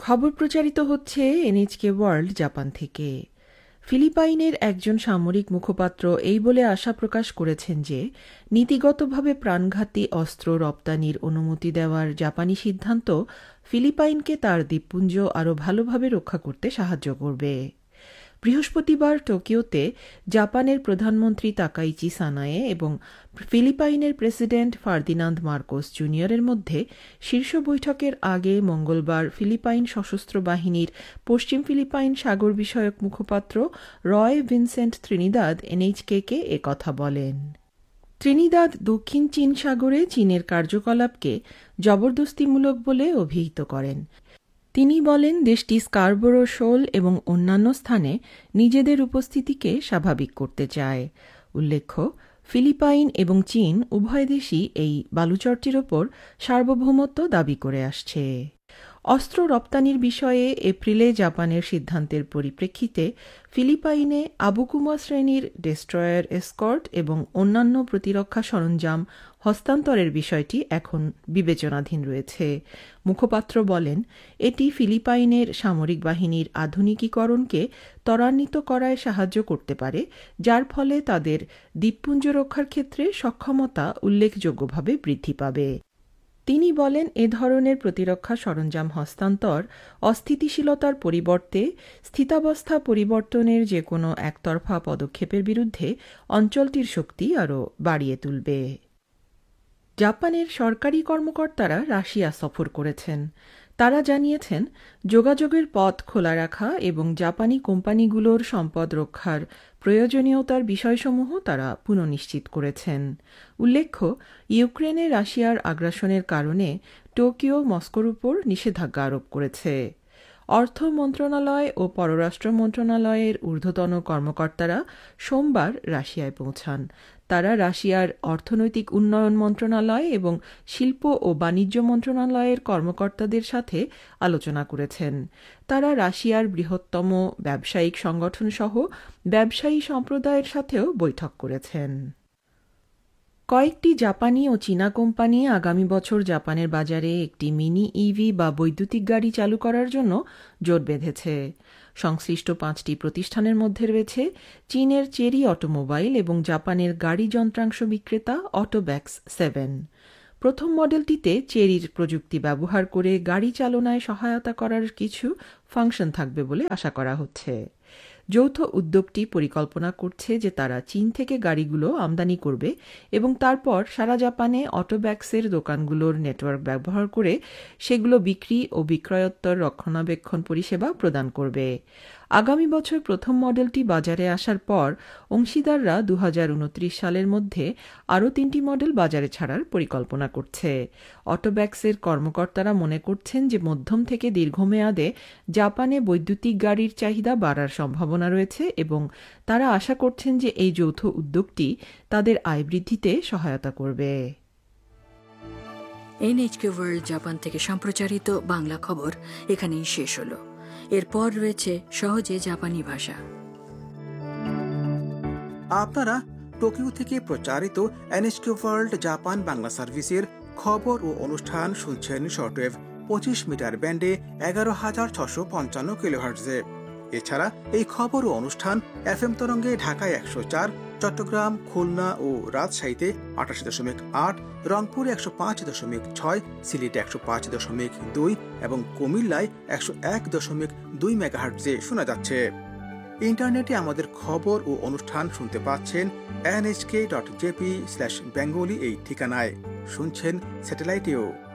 খবর প্রচারিত হচ্ছে এনএইচকে ওয়ার্ল্ড জাপান থেকে। ফিলিপাইনের একজন সামরিক মুখপাত্র এই বলে আশা প্রকাশ করেছেন যে নীতিগতভাবে প্রাণঘাতী অস্ত্র রপ্তানির অনুমতি দেওয়ার জাপানি সিদ্ধান্ত ফিলিপাইনকে তার দ্বীপপুঞ্জ আরও ভালোভাবে রক্ষা করতে সাহায্য করবে। বৃহস্পতিবার টোকিওতে জাপানের প্রধানমন্ত্রী তাকাইচি সানায়ে এবং ফিলিপাইনের প্রেসিডেন্ট ফার্দিনান্দ মার্কোস জুনিয়রের মধ্যে শীর্ষ বৈঠকের আগে মঙ্গলবার ফিলিপাইন সশস্ত্র বাহিনীর পশ্চিম ফিলিপাইন সাগর বিষয়ক মুখপাত্র রয় ভিনসেন্ট ত্রিনিদাদ এনএইচকে একথা বলেন। ত্রিনিদাদ দক্ষিণ চীন সাগরে চীনের কার্যকলাপকে জবরদস্তিমূলক বলে অভিহিত করেন। তিনি বলেন দেশটি স্কারবোরো শোল এবং অন্যান্য স্থানে নিজেদের উপস্থিতিকে স্বাভাবিক করতে চায়। উল্লেখ্য, ফিলিপাইন এবং চীন উভয় দেশই এই বালুচরটির ওপর সার্বভৌমত্ব দাবি করে আসছে। অস্ত্র রপ্তানির বিষয়ে এপ্রিলে জাপানের সিদ্ধান্তের পরিপ্রেক্ষিতে ফিলিপাইনে আবুকুমা শ্রেণীর ডেস্ট্রয়ার এসকর্ট এবং অন্যান্য প্রতিরক্ষা সরঞ্জাম হস্তান্তরের বিষয়টি এখন বিবেচনাধীন রয়েছে। মুখপাত্র বলেন, এটি ফিলিপাইনের সামরিক বাহিনীর আধুনিকীকরণকে ত্বরান্বিত করায় সাহায্য করতে পারে, যার ফলে তাদের দ্বীপপুঞ্জ রক্ষার ক্ষেত্রে সক্ষমতা উল্লেখযোগ্যভাবে বৃদ্ধি পাবে। তিনি বলেন, এ ধরনের প্রতিরক্ষা সরঞ্জাম হস্তান্তর অস্থিতিশীলতার পরিবর্তে স্থিতাবস্থা পরিবর্তনের যে কোনো একতরফা পদক্ষেপের বিরুদ্ধে অঞ্চলটির শক্তি আরও বাড়িয়ে তুলবে। জাপানের সরকারি কর্মকর্তারা রাশিয়া সফর করেছেন। তারা জানিয়েছেন, যোগাযোগের পথ খোলা রাখা এবং জাপানি কোম্পানিগুলোর সম্পদ রক্ষার প্রয়োজনীয়তার বিষয়সমূহ তারা পুনঃনিশ্চিত করেছেন। উল্লেখ্য, ইউক্রেনে রাশিয়ার আগ্রাসনের কারণে টোকিও মস্কোর উপর নিষেধাজ্ঞা আরোপ করেছে। অর্থ মন্ত্রণালয় ও পররাষ্ট্র মন্ত্রণালয়ের ঊর্ধ্বতন কর্মকর্তারা সোমবার রাশিয়ায় পৌঁছান। তারা রাশিয়ার অর্থনৈতিক উন্নয়ন মন্ত্রণালয় এবং শিল্প ও বাণিজ্য মন্ত্রণালয়ের কর্মকর্তাদের সাথে আলোচনা করেছেন। তারা রাশিয়ার বৃহত্তম ব্যবসায়িক সংগঠন সহ ব্যবসায়ী সম্প্রদায়ের সাথেও বৈঠক করেছেন। কয়েকটি জাপানি ও চীনা কোম্পানি আগামী বছর জাপানের বাজারে একটি মিনি ইভি বা বৈদ্যুতিক গাড়ি চালু করার জন্য জোট বেঁধেছে। সংশ্লিষ্ট 5টি প্রতিষ্ঠানের মধ্যে রয়েছে চীনের চেরি অটোমোবাইল এবং জাপানের গাড়ি যন্ত্রাংশ বিক্রেতা অটোব্যাক্স 7। প্রথম মডেলটিতে চেরির প্রযুক্তি ব্যবহার করে গাড়ি চালনায় সহায়তা করার কিছু ফাংশন থাকবে বলে আশা করা হচ্ছে। যৌথ উদ্যোগটি পরিকল্পনা করছে যে তারা চীন থেকে গাড়িগুলো আমদানি করবে এবং তারপর সারা জাপানে অটোব্যাক্সের দোকানগুলোর নেটওয়ার্ক ব্যবহার করে সেগুলো বিক্রি ও বিক্রয়োত্তর রক্ষণাবেক্ষণ পরিষেবা প্রদান করবে। আগামী বছর প্রথম মডেলটি বাজারে আসার পর অংশীদাররা 2029 সালের মধ্যে আরও 3টি মডেল বাজারে ছাড়ার পরিকল্পনা করছে। অটোব্যাক্সের কর্মকর্তারা মনে করছেন যে মধ্যম থেকে দীর্ঘমেয়াদে জাপানে বৈদ্যুতিক গাড়ির চাহিদা বাড়ার সম্ভাবনা রয়েছে এবং তারা আশা করছেন যে এই যৌথ উদ্যোগটি তাদের আয় বৃদ্ধিতে সহায়তা করবে। এনএইচকে ওয়ার্ল্ড জাপান থেকে সম্প্রচারিত বাংলা খবর এখানেই শেষ হলো। এরপর রয়েছে সহজে জাপানি ভাষা। আপনারা টোকিও থেকে প্রচারিত এনএইচকে ওয়ার্ল্ড জাপান বাংলা সার্ভিসের খবর ও অনুষ্ঠান শুনছেন শর্টওয়েভ 25 মিটার ব্যান্ডে 11,655 কিলোহার্টজে। এছাড়া এই খবর ও অনুষ্ঠান এফএম তরঙ্গে ঢাকায় 104, চট্টগ্রাম, খুলনা ও রাজশাহীতে 88.8, রংপুরে 105.6, সিলেটে 105.2 এবং কুমিল্লায় 101.2 মেগাহার্টজে শোনা যাচ্ছে। ইন্টারনেটে আমাদের খবর ও অনুষ্ঠান শুনতে পাচ্ছেন nhk.jp/bengali এই ঠিকানায়। শুনছেন স্যাটেলাইটেও।